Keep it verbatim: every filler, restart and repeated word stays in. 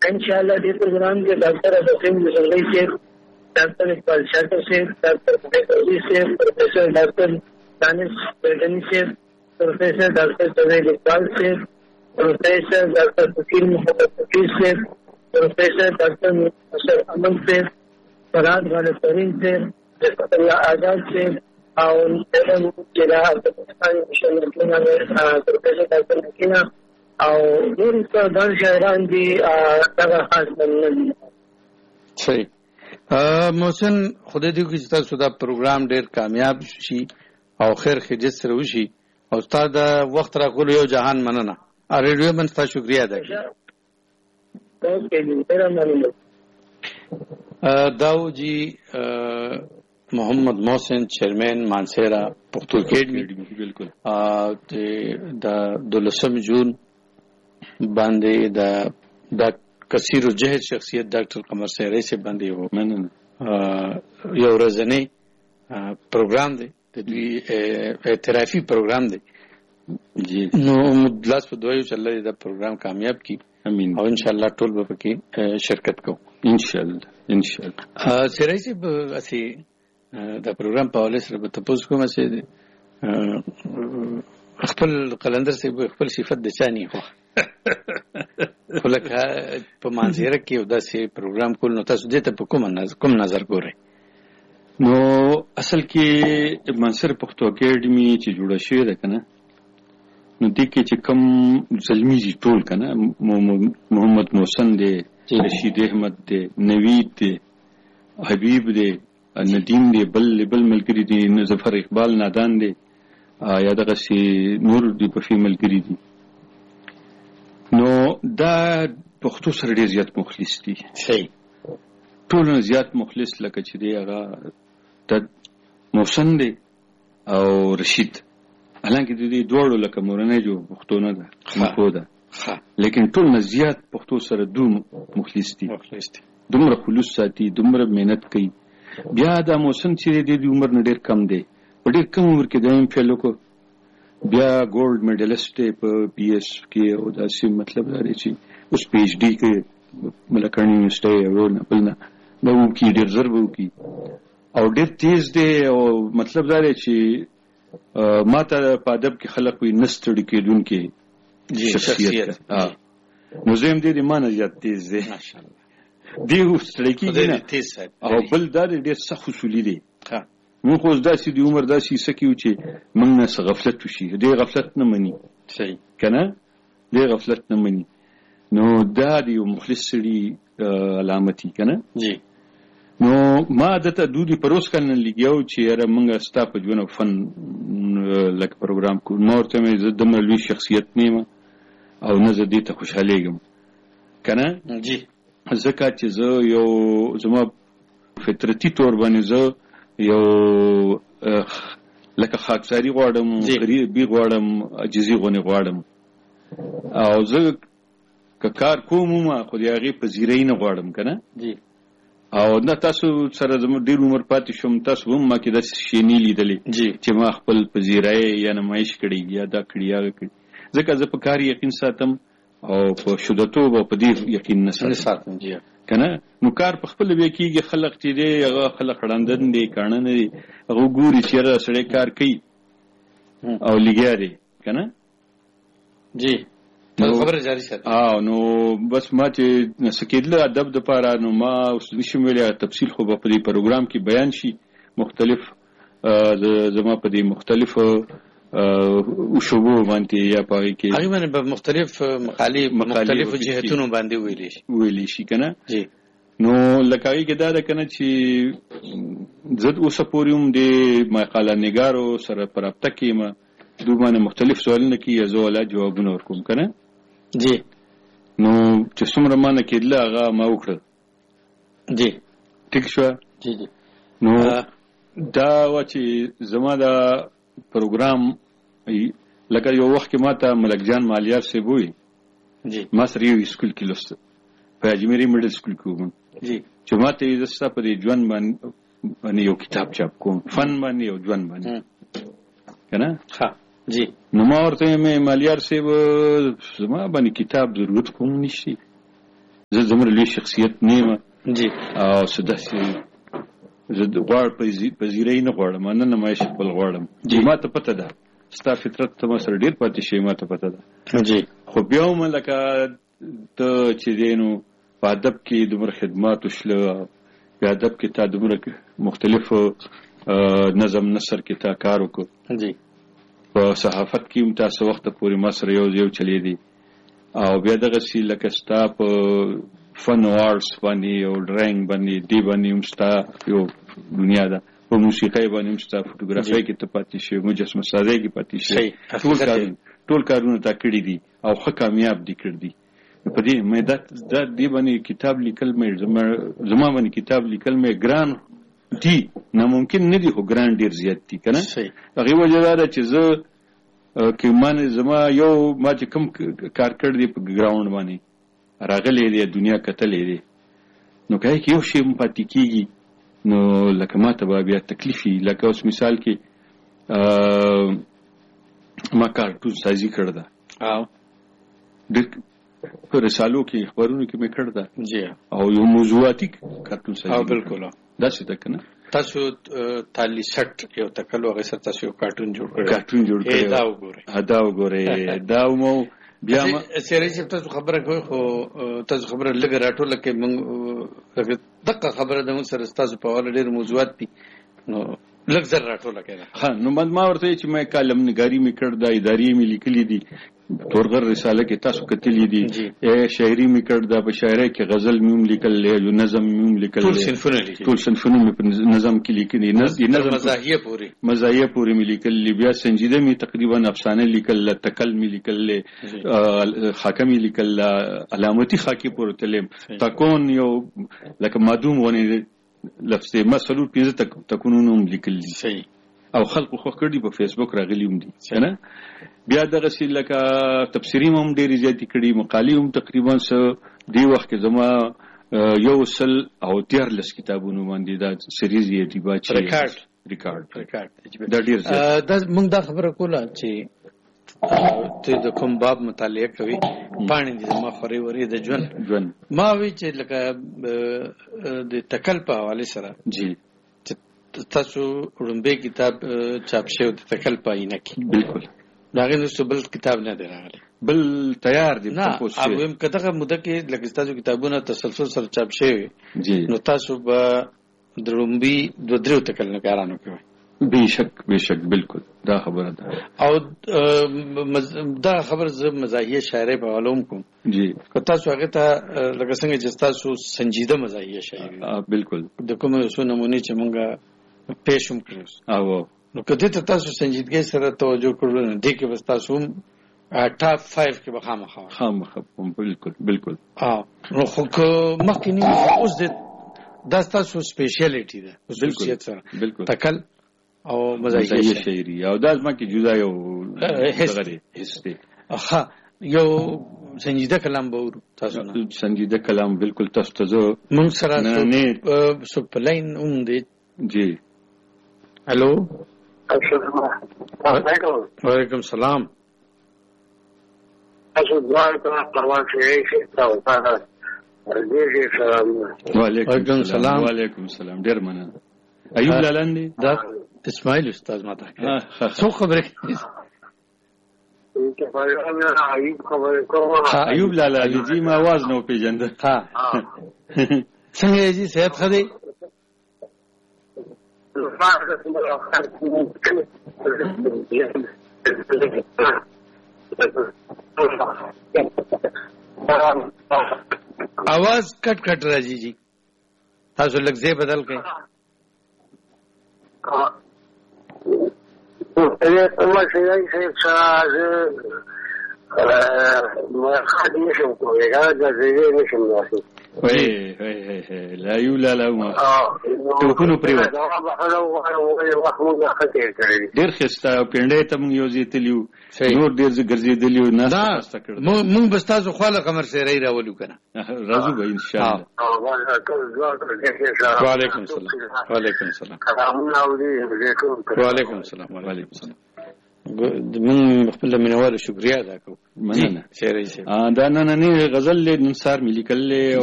इंशाअल्लाह ये प्रोग्राम के डॉक्टर अब्दुल मुसल्ली से, डॉक्टर इकबाल शाकर से, डॉक्टर फतेह से, प्रोफेसर डॉक्टर दानिश बेगनी से, प्रोफेसर डॉक्टर जवेद इकबाल से, प्रोफेसर डॉक्टर फकीर मोहम्मद फकीर से, प्रोफेसर डॉक्टर मुसर अमन से, फराद गालिब तरीन से, जफतुल्लाह आजाद से और जिला प्रोफेसर डॉक्टर नकीना और नूर दान शायरान जी दगा खास बनने صحیح. محسن خدای دې وکړي چې تاسو دا پروګرام ډېر کامیاب شي او خیر خجت سره وشي او تاسو دا وخت راغلو یو جهان مننه. ریډیو باندې تاسو شکریا ادا کړئ. داو جی محمد محسن چیرمین مانسیرا پښتو اکیډمي بالکل د دولسم جون باندې د د کثیر الجهد شخصیت ډاکټر قمر سیرای سے باندې و مننه یو ورځنی پروګرام دی د دوی اعترافي پروګرام دی جی نو مدلاس په دوی چې الله دې دا پروګرام کامیاب کړي امين او ان شاء الله ټول به پکې شرکت کوو ان شاء الله ان شاء الله. سیرای سے اسی دا پروګرام په اړه سره به تاسو کوم څه خپل قلندر سے خپل صفت د چانی خو ولکه په مانزیره کې یو داسې پروګرام کول نو تاسو دې ته په کوم نظر کوم نظر ګورئ؟ نو اصل کې منصر پښتو اکیډمي چې جوړه شوې ده کنه نو دې کې چې کم زلمی دي ټول کنه محمد محسن دی، رشید احمد دی، نوید دی، حبیب دی، ندیم دی، بل بل ملګری دی، ظفر اقبال نادان دی یا دغه سي نور دی په فی ملګری دی. نو دا پښتو سره ډیر زیات مخلص دي. صحیح. ټول زیات مخلص لکه چې دی هغه د محسن دی او رشید، حالانکه د دې دوړو لکه مورنۍ جو پښتو نه ده مخو ده لیکن ټول زیات پښتو سره دوم مخلص دي. مخلص دي. دومره خلوص ساتي، دومره مهنت کوي. بیا دا محسن چې د دې عمر نه ډیر کم دی، په ډیر کم عمر کې دایم فیل وکړ، بیا ګولډ میډالست په پی ایس کې او داسې مطلب دا دی چې اوس پی ایچ ډي کې ملکانی یونیورسټي او نه بل نه نو کې ډیر زر وو کې او ډیر تیز دی او مطلب دا دی چې ماته په ادب کې خلک وي نستړي کېدونکي شخصیت. ها نو زم دې دې مانه زیات تیز دی ماشاءالله. دی وستړي کېږي او بل دا ډیر سخت اصولي دی. ها موږ خو داسې د عمر داسې سکیو چې موږ نه غفلت وشي، دې غفلت نه مني. صحیح کنه دې غفلت نه مني. نو دا د یو مخلص سړي علامتي کنه. جی. نو ما دته دودي پروس کنه لګیاو چې یاره موږ ستا په ژوند فن لک پروګرام کو نور ته مې زده ملوي شخصیت نیمه او نه زه دې ته خوشالېږم کنه. جی. ځکه چې زه یو زما فطرتي تور باندې زه یو لکه خاکساری غواړم، غریبي غواړم، عاجزي غونې غواړم او زه که کار کوم ما خو د هغې پذیرۍ نه غواړم که نه. جی. او نه تاسو سره زموږ ډېر عمر پاتې شوم، تاسو هم ما کې داسې شی نه لیدلې چې ما خپل پذیرۍ یا نمایش کړی یا دا کړي هغه کړي. ځکه زه په کار یقین ساتم او په شدتوب او په دې یقین نه ساتم. جی که نه. نو کار په خپل بیا کېږي، خلق چې دی هغه خلق ړندن دی کاڼه نه دی، هغه ګوري چې یاره سړی کار کوي او لګیا دی که نه. جی خبره جاری ساتي. ها نو بس ما چې سکیدله ادب د پاره نو ما اوس نشم ویلی تفصیل خو په دې پروګرام کې بیان شي، مختلف زما په دې مختلف او شوبو باندې یا پاره کې هغه باندې په مختلف مقالې مختلف جهتونو باندې ویلې شي ویلې شي کنه. جی. نو لکه کې دا ده کنه چې زد اوسه پوریوم د مقاله نگارو سره پرابطه کې ما دوی باندې مختلف سوالونه کې یزو ولا جوابونه ورکوم کنه. جی. نو چې څومره مانه کېدله هغه ما وکړه. جی ټیک شو. جی جی. نو دا و چې زما دا پروګرام لکه یو وخت کې ماته ملک جان مالیار صاحب وی جی ما سره یو سکول کې لوست په اجمیر میډل سکول کې وم جی چې ماته یې زستا په دې ژوند باندې یو کتاب چاپ کوم فن باندې یو ژوند باندې کنه. ها جی. نو ما ورته مې مالیار صاحب زما باندې کتاب ضرورت کوم نشي، زه زموږ لوی شخصیت نیمه جی او سداسي زه د غواړ پذیرۍ نه غواړم، نه نمایش خپل غواړم. جی ما ته پته ده ستا فطرت ته ما سره ډېر پاتې شي، ما ته پته ده. جی خو بیا هم لکه ته چې دی نو په ادب کې دومره خدمات وشله، په ادب کې تا دومره مختلفو نظم نثر کې تا کار وکړو. جی په صحافت کې هم تاسو وخت پورې ما سره یو یو چلی دی، او بیا دغسې لکه ستا په فن او آرټس باندې او ډرایینګ باندې دې باندې هم ستا یو دنیا ده، په موسیقۍ باندې هم ستا فوټوګرافۍ کې ته پاتې شوې، مجسمه سازۍ کې پاتې شوې، ټول کارونه ټول کارونه تا کړي دي او ښه کامیاب دي کړي دي. په دې مې دا دا دې باندې کتاب لیکل مې زما زما باندې کتاب لیکل مې ګران دي، ناممکن نه دي خو ګران ډېر زیات دي که نه. هغې وجه دا ده چې زه که ما زما یو ما چې کوم کار کړی دی په ګراونډ باندې راغلی دی، دنیا کتلی دی، نو که یو شی هم پاتې کېږي نو لکه ما ته به بیا تکلیف وي. لکه اوس مثال کې ما کارټون سازي کړې ده، ډېر په رسالو کې خبرونو کې مې کړې ده، او یو موضوعاتي کارټون سازي. بالکل داسې ده که نه. تاسو تالیسټ یو تکل هغې سره تاسو یو کارټون جوړ کړی کارټون جوړ کړی دا وګورئ دا وګورئ دا مو بیا ما سیرای صاحب تاسو خبره کوئ، خو تاسو خبره لږه راټوله کړئ. موږ دقه خبره ده، موږ سره ستاسو په اړه ډېر موضوعات دي، نو لږ زر راټوله کړئ. ښه نو ما ورته ویل چې ما کالم نګاري مې کړ ده، ادارې مې لیکلي دي، تورغر رساله کې تاسو کتلي دي، شاعري مې کړ ده، په شاعرۍ کې غزل مې هم لیکل دی، یو نظم مې هم لیکل دی، ټول صنفونه لیکلي ټول صنفونه مې په نظم کې لیکلي، نظم مزاحیه پورې مزاحیه پورې مې لیکلي، بیا سنجیده مې تقریبا افسانه لیکل، تکل مې لیکل، خاکه مې لیکل، علامتي خاکې پورې تلم، تکون یو لکه مادوم غونې لفظ دی، ما څلور پنځه تکونونه هم لیکل دي، صحیح، او خلکو خوښ کړي، په فیسبوک راغلي هم دي که نه. بیا دغسې لکه تبصرې هم ډېرې زیاتې کړي، مقالې هم تقریبا څه دې وخت کې زما یو سل او دیارلس کتابونو باندې دا سریز یې ډیبا چې ریکارډ ریکارډ ریکارډ دا ډېر زیات. دا موږ دا خبره کوله چې ته د کوم باب مطالعه کوي، پاڼې دي زما خورې ورې د ژوند ژوند ما وی چې لکه د تکل په حوالې سره جی تاسو وړومبی کتاب چاپ شوی د تکل په آینه کې، بالکل د هغې نه بل کتاب نه دی راغلی، بل تیار دی نه. او ویم که دغه موده کې لکه ستاسو کتابونه تسلسل سره چاپ شوي نو تاسو به د وړومبي دوه درېو تکل نګارانو کې وئ. بېشک بېشک بالکل دا خبره ده. او دا خبره زه مزاحیه شاعرۍ په حواله هم کوم جی، که تاسو هغې ته لکه څنګه چې ستاسو سنجیده مزاحیه شاعري بالکل د کومو څو نمونې چې مونږ پیش هم کړو، او نو که دې ته تاسو سنجیدګۍ سره توجه کړو نو دې کې به ستاسو هم ټاپ فایف کې به خامخا خامخا بالکل بالکل. نو خو که مخکې نه وي، اوس دا ستاسو سپیشیالیټي ده، خصوصیت سره تکل او مزاحیه شاعري، او دا زما کې جدا یو دغه دی حس دی. ښه یو سنجیده کلام به ورو تاسو نه سنجیده کلام بالکل تاسو ته زه مونږ سره څوک په لاین هم دی جی. هلو وعلیکم السلام. وعلیکم السلام. وعلیکم السلام. ډېر مننه. ایوب لالان دی دا اسماعیل استاد ماته څو خبرې ایوب لالا جی ما आवाज نو پیژنده. ها څنګه یې جی صحت ښه دی؟ आवाज कट कट राजी जी تاسو لږ ځای بدل کړئ. وای وای وای لا یو لا لا ما ټوکونو پریوت ډېر ښایسته پینډۍ ته موږ یو ځای تللي وو، نور ډېر ګرځېدلي وو، ناسته کړې موږ به ستاسو خواله قمر سیرۍ راولو که نه راځو به انشاءالله. وعلیکم السلام. وعلیکم السلام. وعلیکم السلام. وعلیکم السلام. موږ خپل مینوالو شکریا ادا کوو. مننه شاعرۍ صاحب. دا نننی غزل نن سهار مې لیکلی او